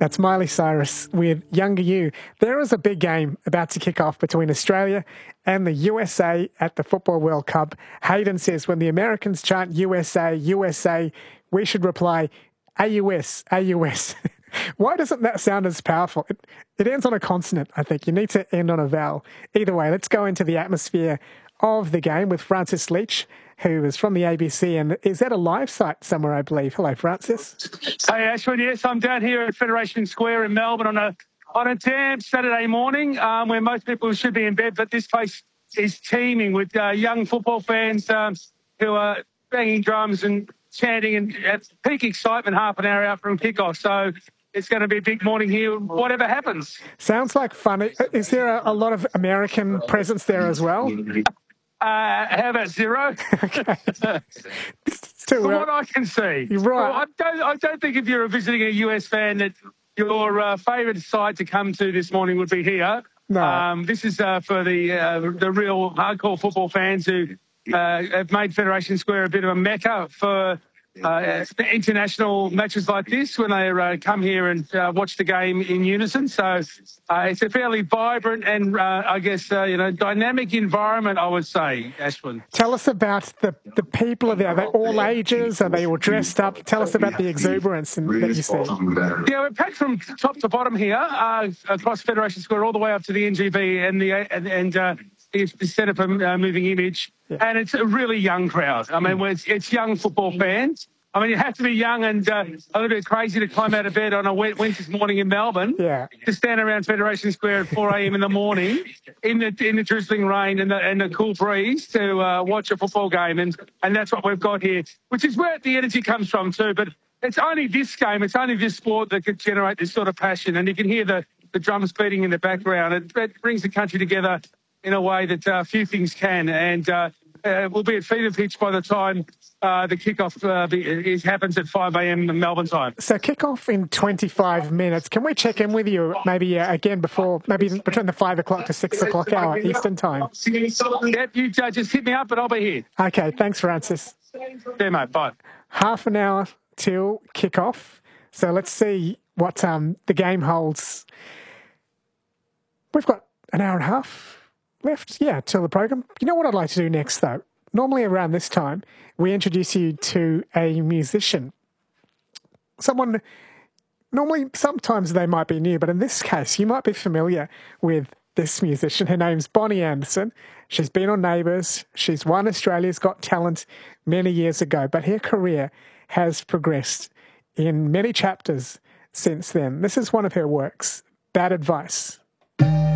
That's Miley Cyrus with Younger You. There is a big game about to kick off between Australia and the USA at the Football World Cup. Hayden says when the Americans chant USA, USA, we should reply AUS, AUS. Why doesn't that sound as powerful? It ends on a consonant, I think. You need to end on a vowel. Either way, let's go into the atmosphere of the game with Francis Leach, who is from the ABC and is at a live site somewhere, I believe. Hello, Francis. Hey, Ashwin. Yes, I'm down here at Federation Square in Melbourne on a damn Saturday morning where most people should be in bed, but this place is teeming with young football fans who are banging drums and chanting and at peak excitement half an hour out from kickoff. So it's going to be a big morning here, whatever happens. Sounds like fun. Is there a lot of American presence there as well? How about zero? Okay. From what I can see. You're right. Well, I don't think if you're visiting a US fan that your favourite side to come to this morning would be here. No. This is for the real hardcore football fans who have made Federation Square a bit of a mecca for international matches like this when they come here and watch the game in unison. So it's a fairly vibrant and I guess dynamic environment, I would say, Ashwin. Tell us about the people. Are they all ages? Are they all dressed up? Tell us about the exuberance that you see. Yeah, we're packed from top to bottom here across Federation Square all the way up to the NGV and the Centre for Moving Image. Yeah. And it's a really young crowd. I mean, it's young football fans. I mean, you have to be young and a little bit crazy to climb out of bed on a wet winter's morning in Melbourne. Yeah. To stand around Federation Square at 4 a.m. in the morning in the drizzling rain and the cool breeze to watch a football game. And that's what we've got here, which is where the energy comes from too. But it's only this game, it's only this sport that could generate this sort of passion. And you can hear the drums beating in the background. It brings the country together in a way that few things can. And we'll be at fever pitch by the time the kickoff happens at 5 a.m. Melbourne time. So kickoff in 25 minutes. Can we check in with you maybe again maybe between the 5 o'clock to 6 o'clock hour Eastern time? Yep, you just hit me up and I'll be here. Okay, thanks, Francis. Yeah, mate, bye. Half an hour till kickoff. So let's see what the game holds. We've got an hour and a half left, till the program. You know what I'd like to do next, though? Normally around this time, we introduce you to a musician. Sometimes they might be new, but in this case, you might be familiar with this musician. Her name's Bonnie Anderson. She's been on Neighbours. She's won Australia's Got Talent many years ago, but her career has progressed in many chapters since then. This is one of her works, Bad Advice.